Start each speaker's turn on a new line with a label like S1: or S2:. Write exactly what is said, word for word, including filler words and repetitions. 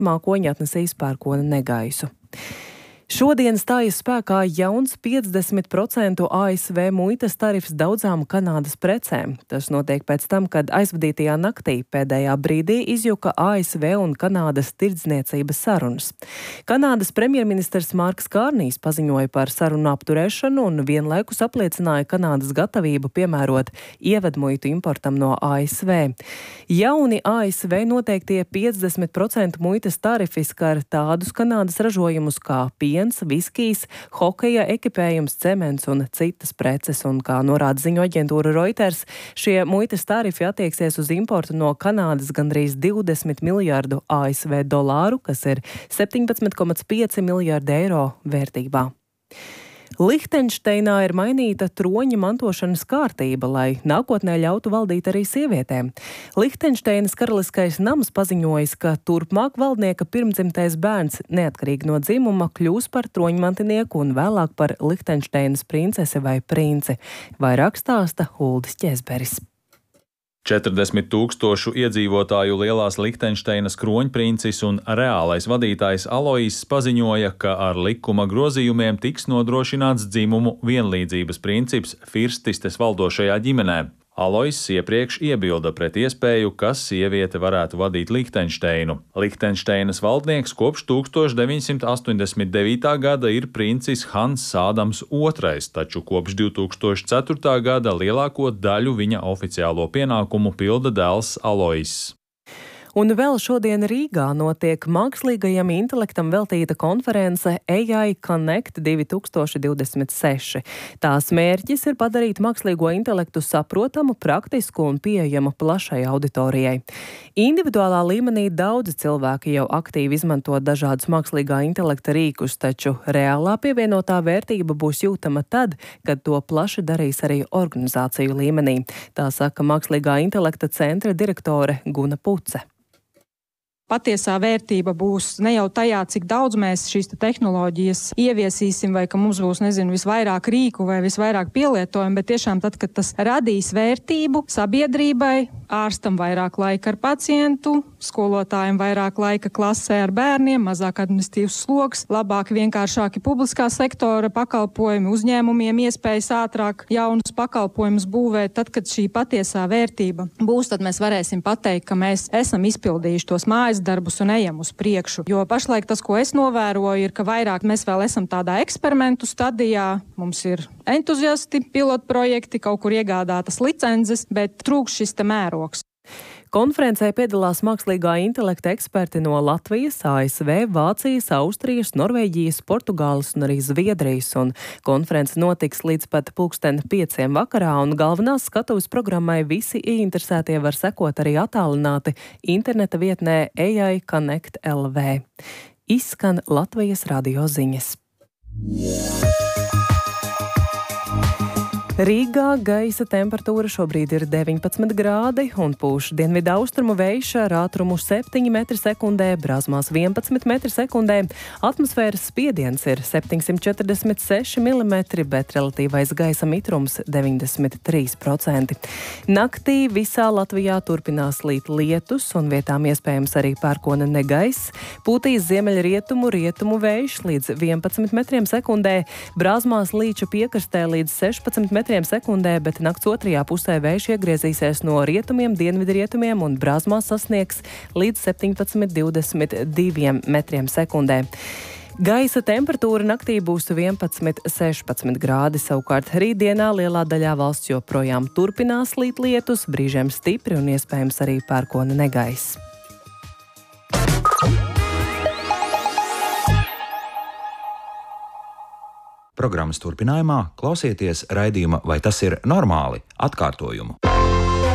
S1: mākoņi atnesīs pērkona negaisu. Šodien stājas spēkā jauns piecdesmit procentu A S V muitas tarifs daudzām Kanādas precēm. Tas notiek pēc tam, kad aizvadītajā naktī pēdējā brīdī izjuka A S V un Kanādas tirdzniecības sarunas. Kanādas premjerministrs Marks Kārnijs paziņoja par sarunu apturēšanu un vienlaikus apliecināja Kanādas gatavību piemērot ievedmuitu importam no A S V. Jauni A S V noteiktie piecdesmit procentu muitas tarifi skar tādus Kanādas ražojumus kā piens, viskijs, hokeja ekipējums, cements un citas preces, un kā norāda ziņu aģentūra Reuters, šie muitas tarifi attieksies uz importu no Kanādas gandrīz divdesmit miljārdu A S V dolāru, kas ir septiņpadsmit komats pieci miljārdi eiro vērtībā. Lihtenšteinā ir mainīta troņa mantošanas kārtība, lai nākotnē ļautu valdīt arī sievietēm. Lihtenšteinas karaliskais nams paziņojis, ka turpmāk valdnieka pirmdzimtais bērns, neatkarīgi no dzimuma, kļūs par troņmantinieku un vēlāk par Lihtenšteinas princesi vai princi. Vairāk stāsta Uldis Ķezberis.
S2: četrdesmit tūkstošu iedzīvotāju lielās Lihtenšteinas kroņprincis un reālais vadītājs Aloiss paziņoja, ka ar likuma grozījumiem tiks nodrošināts dzimumu vienlīdzības princips firstistes valdošajā ģimenē. Aloiss iepriekš iebilda pret iespēju, ka sieviete varētu vadīt Lihtenšteinu. Lihtenšteinas valdnieks kopš tūkstoš deviņsimt astoņdesmit devītā gada ir princis Hans Ādams otrais, taču kopš divtūkstoš ceturtā gada lielāko daļu viņa oficiālo pienākumu pilda dēls Aloiss.
S1: Un vēl šodien Rīgā notiek mākslīgajam intelektam veltīta konference A I Connect divi tūkstoši divdesmit seši. Tās mērķis ir padarīt mākslīgo intelektu saprotamu, praktisku un pieejamu plašai auditorijai. Individuālā līmenī daudzi cilvēki jau aktīvi izmanto dažādus mākslīgā intelekta rīkus, taču reālā pievienotā vērtība būs jūtama tad, kad to plaši darīs arī organizāciju līmenī. Tā saka mākslīgā intelekta centra direktore Guna Puce.
S3: Patiesā vērtība būs ne jau tajā, cik daudz mēs šīs tehnoloģijas ieviesīsim, vai ka mums būs, nezinu, visvairāk rīku vai visvairāk pielietojumu, bet tiešām tad, kad tas radīs vērtību sabiedrībai, ārstam vairāk laika ar pacientu, skolotājiem vairāk laika klasē ar bērniem, mazāk administratīvs sloks, labāk vienkāršāki publiskā sektora pakalpojumi, uzņēmumiem iespējas ātrāk jaunus pakalpojumus būvēt. Tad, kad šī patiesā vērtība būs, tad mēs varēsim pateikt, ka mēs esam izpildījuši tos mājas darbus un ejam uz priekšu. Jo pašlaik tas, ko es novēroju, ir, ka vairāk mēs vēl esam tādā eksperimentu stadijā. Mums ir entuziasti, pilotprojekti, kaut kur iegādātas licences, bet trūkst šis te mērogs.
S1: Konferencē piedalās mākslīgā intelekta eksperti no Latvijas, A S V, Vācijas, Austrijas, Norvēģijas, Portugāles un arī Zviedrijas, un konference notiks līdz pat pulksten pieciem vakarā, un galvenās skatuves programmai visi ieinteresētie var sekot arī attālināti interneta vietnē A I Connect L V. Izskan Latvijas radio ziņas. Rīgā gaisa temperatūra šobrīd ir deviņpadsmit grādi un pūš dienvidu austrumu vējš ar ātrumu septiņi metri sekundē, Brāzmās vienpadsmit metri sekundē. Atmosfēras spiediens ir septiņsimt četrdesmit seši milimetri, bet relatīvais gaisa mitrums deviņdesmit trīs procenti. Naktī visā Latvijā turpinās līt lietus un vietām iespējams arī pērkona negaiss. Pūtīs ziemeļrietumu rietumu vējš līdz vienpadsmit metriem sekundē, Brāzmās līča piekrastē līdz sešpadsmit metriem sekundē, bet nakts otrajā pusē vējš iegriezīsies no rietumiem, dienvidrietumiem un Brāzmās sasniegs līdz septiņpadsmit divdesmit diviem metriem sekundē. Gaisa temperatūra naktī būs vienpadsmit sešpadsmit grādi, savukārt rītdienā lielā daļā valsts joprojām turpinās līt lietus, brīžiem stipri un iespējams arī pērkona negaiss.
S4: Programmas turpinājumā klausieties raidījuma Vai tas ir normāli? Atkārtojumu.